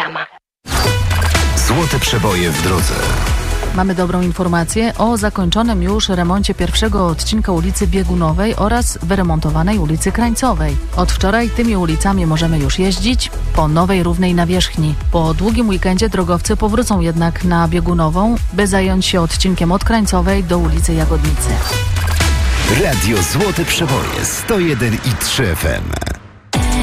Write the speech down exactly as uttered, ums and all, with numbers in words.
reklama. Złote przeboje w drodze. Mamy dobrą informację o zakończonym już remoncie pierwszego odcinka ulicy Biegunowej oraz wyremontowanej ulicy Krańcowej. Od wczoraj tymi ulicami możemy już jeździć po nowej równej nawierzchni. Po długim weekendzie drogowcy powrócą jednak na Biegunową, by zająć się odcinkiem od Krańcowej do ulicy Jagodnicy. Radio Złote Przeboje sto jeden i trzy F M.